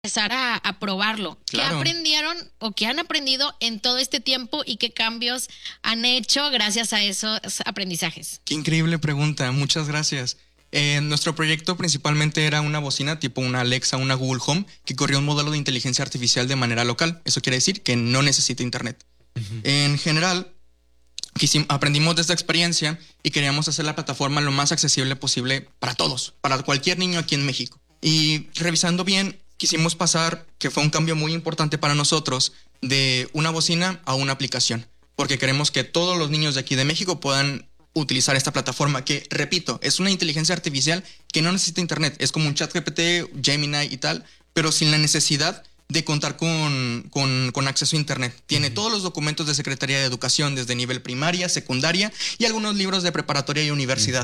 empezar a probarlo. Claro. ¿Qué aprendieron o qué han aprendido en todo este tiempo y qué cambios han hecho gracias a esos aprendizajes? Qué increíble pregunta, muchas gracias. Nuestro proyecto principalmente era una bocina tipo una Alexa, una Google Home, que corría un modelo de inteligencia artificial de manera local. Eso quiere decir que no necesita internet. En general, aprendimos de esta experiencia y queríamos hacer la plataforma lo más accesible posible para todos, para cualquier niño aquí en México. Y revisando bien, quisimos pasar, que fue un cambio muy importante para nosotros, de una bocina a una aplicación, porque queremos que todos los niños de aquí de México puedan utilizar esta plataforma que, repito, es una inteligencia artificial que no necesita internet. Es como un ChatGPT, Gemini y tal, pero sin la necesidad de contar con acceso a internet. Tiene todos los documentos de Secretaría de Educación desde nivel primaria, secundaria y algunos libros de preparatoria y universidad.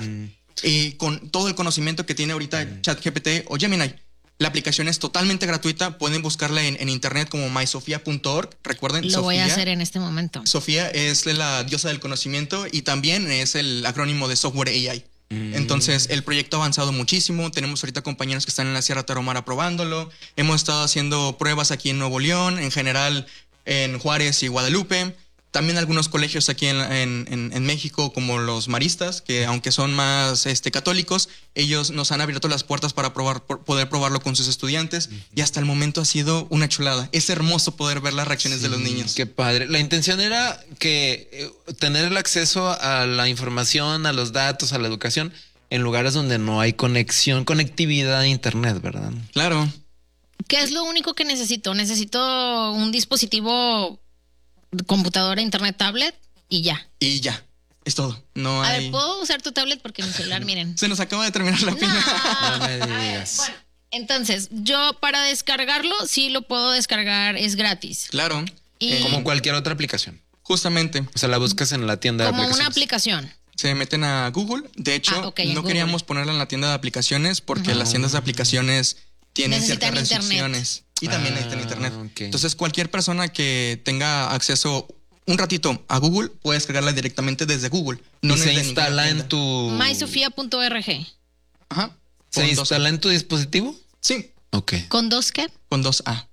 Con todo el conocimiento que tiene ahorita ChatGPT o Gemini. La aplicación es totalmente gratuita. Pueden buscarla en internet como mysofia.org. Recuerden, Lo Sofía, voy a hacer en este momento. Sofía es la diosa del conocimiento y también es el acrónimo de Software AI. Entonces, el proyecto ha avanzado muchísimo. Tenemos ahorita compañeros que están en la Sierra Tarahumara probándolo. Hemos estado haciendo pruebas aquí en Nuevo León, en general en Juárez y Guadalupe. También algunos colegios aquí en México, como los maristas, que aunque son más católicos, ellos nos han abierto las puertas para poder probarlo con sus estudiantes. Y hasta el momento ha sido una chulada. Es hermoso poder ver las reacciones de los niños. Qué padre. La intención era que tener el acceso a la información, a los datos, a la educación, en lugares donde no hay conectividad a internet, ¿verdad? Claro. ¿Qué es lo único que necesito? Necesito un dispositivo, computadora, internet, tablet y ya. Y ya. Es todo. No A hay... ver, ¿puedo usar tu tablet? Porque mi celular, miren. Se nos acaba de terminar la pila. No me A ver, digas. bueno, entonces, yo para descargarlo, sí lo puedo descargar, es gratis. Claro. Y Como cualquier otra aplicación. Justamente. O sea, la buscas en la tienda de como una aplicaciones. aplicación. Se meten a Google. De hecho, Ok, en no Google. queríamos ponerla en la tienda de aplicaciones porque las tiendas de aplicaciones tienen Necesitan ciertas internet. restricciones. Y también necesitan internet. Ok. Entonces, cualquier persona que tenga acceso un ratito a Google puede descargarla directamente desde Google. Y desde se ninguna instala tienda. en tu... mysofia.org. Ajá. ¿Se Con dos instala en tu dispositivo? Sí, Ok. ¿Con dos qué? con 2A.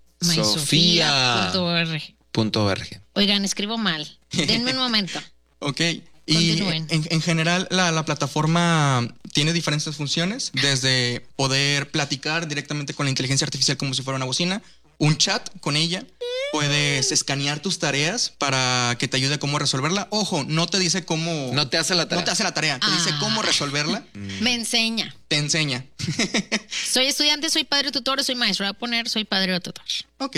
Sofía.org. mysofia.org. Oigan, escribo mal. Denme un momento. Ok. Y Continúen. en general la plataforma tiene diferentes funciones, desde poder platicar directamente con la inteligencia artificial como si fuera una bocina, un chat con ella, puedes escanear tus tareas para que te ayude a cómo resolverla. Ojo, no te dice cómo... No te hace la tarea. No te hace la tarea, te dice cómo resolverla, Me enseña. te enseña. Soy estudiante, soy padre tutor, soy maestro. Voy a poner soy padre o tutor. Ok.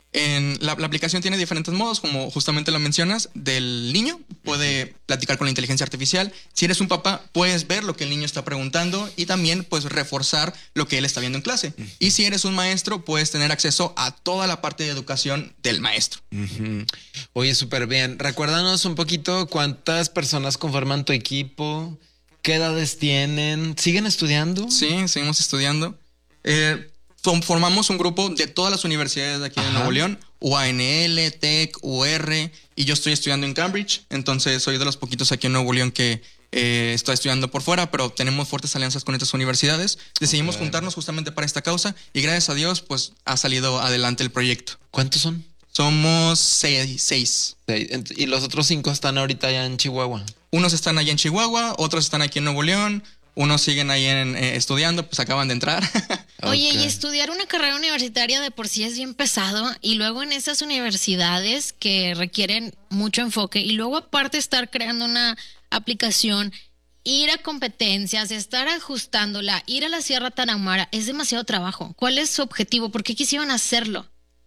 La aplicación tiene diferentes modos, como justamente lo mencionas, del niño. Puede platicar con la inteligencia artificial. Si eres un papá, puedes ver lo que el niño está preguntando y también puedes reforzar lo que él está viendo en clase. Y si eres un maestro, puedes tener acceso a toda la parte de educación del maestro. Oye, súper bien. Recuérdanos un poquito cuántas personas conforman tu equipo, qué edades tienen, ¿siguen estudiando? Sí, seguimos estudiando. Formamos un grupo de todas las universidades de aquí de Ajá. Nuevo León, UANL, TEC, UR, y yo estoy estudiando en Cambridge, entonces soy de los poquitos aquí en Nuevo León que estoy estudiando por fuera, pero tenemos fuertes alianzas con estas universidades. Decidimos juntarnos justamente para esta causa y gracias a Dios pues ha salido adelante el proyecto. ¿Cuántos son? Somos seis. Y los otros 5 están ahorita allá en Chihuahua. Unos están allá en Chihuahua, otros están aquí en Nuevo León, unos siguen ahí estudiando, pues acaban de entrar. Oye, Ok. y estudiar una carrera universitaria de por sí es bien pesado y luego en esas universidades que requieren mucho enfoque y luego aparte estar creando una aplicación, ir a competencias, estar ajustándola, ir a la Sierra Tarahumara, es demasiado trabajo. ¿Cuál es su objetivo? ¿Por qué quisieron hacerlo?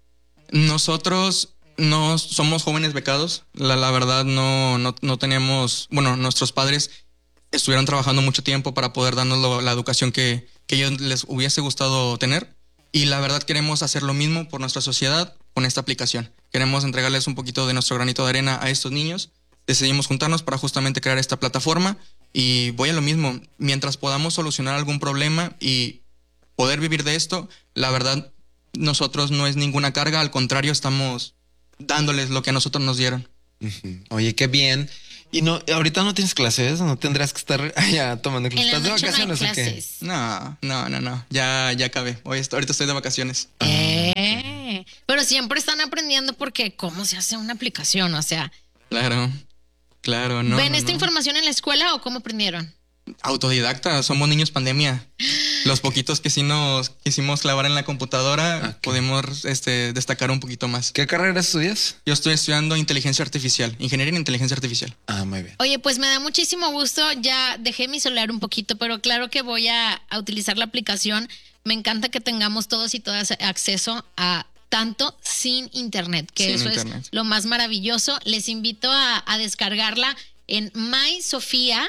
Nosotros no somos jóvenes becados. La verdad no teníamos, bueno, nuestros padres estuvieron trabajando mucho tiempo para poder darnos la educación que ellos les hubiese gustado tener. Y la verdad queremos hacer lo mismo por nuestra sociedad con esta aplicación. Queremos entregarles un poquito de nuestro granito de arena a estos niños. Decidimos juntarnos para justamente crear esta plataforma y voy a lo mismo. Mientras podamos solucionar algún problema y poder vivir de esto, la verdad nosotros no es ninguna carga, al contrario estamos dándoles lo que a nosotros nos dieron. Oye, qué bien. Y no, ahorita no tienes clases, no tendrás que estar allá tomando clases. En la ¿Estás de noche no hay vacaciones o qué? clases. No. Ya acabé. Ahorita estoy de vacaciones. Pero siempre están aprendiendo porque cómo se hace una aplicación, o sea, Claro, no. ¿ven no, esta no. información en la escuela o cómo aprendieron? Autodidacta, somos niños pandemia. Los poquitos que sí nos quisimos clavar en la computadora, Ok. podemos destacar un poquito más. ¿Qué carrera estudias? Yo estoy estudiando inteligencia artificial, ingeniería en inteligencia artificial. Ah, muy bien. Oye, pues me da muchísimo gusto. Ya dejé mi celular un poquito, pero claro que voy a utilizar la aplicación. Me encanta que tengamos todos y todas acceso a tanto sin internet, que Sin eso internet. es lo más maravilloso. Les invito a descargarla en MySofía,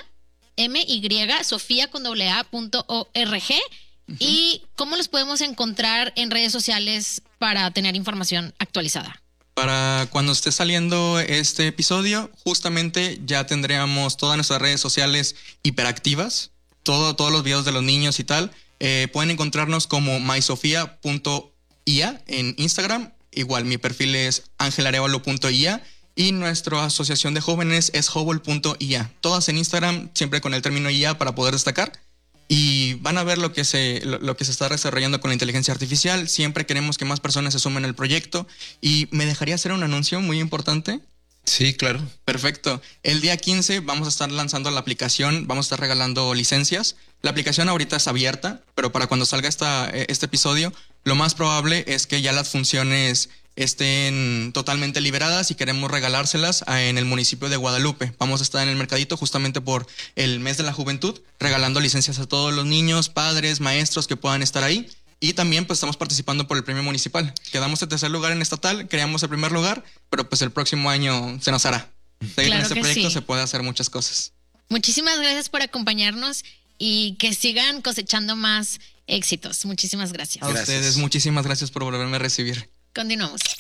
Sofía con AA.org. ¿Y cómo los podemos encontrar en redes sociales para tener información actualizada? Para cuando esté saliendo este episodio, justamente ya tendríamos todas nuestras redes sociales hiperactivas, todos los videos de los niños y tal. Pueden encontrarnos como mysofia.ia en Instagram. Igual mi perfil es angelarevalo.ia y nuestra asociación de jóvenes es hubble.ia. Todas en Instagram, siempre con el término IA para poder destacar. Y van a ver lo que se está desarrollando con la inteligencia artificial. Siempre queremos que más personas se sumen al proyecto. Y me dejaría hacer un anuncio muy importante. Sí, claro. Perfecto. El día 15 vamos a estar lanzando la aplicación, vamos a estar regalando licencias. La aplicación ahorita es abierta, pero para cuando salga este episodio, lo más probable es que ya las funciones estén totalmente liberadas y queremos regalárselas en el municipio de Guadalupe. Vamos a estar en el mercadito justamente por el mes de la juventud, regalando licencias a todos los niños, padres, maestros que puedan estar ahí. Y también pues estamos participando por el premio municipal. Quedamos en tercer lugar en estatal, queríamos el primer lugar, pero pues el próximo año se nos hará. Seguir Claro en este que proyecto sí. se puede hacer muchas cosas. Muchísimas gracias por acompañarnos y que sigan cosechando más éxitos. Muchísimas gracias. A Gracias. ustedes, muchísimas gracias por volverme a recibir. Continuamos.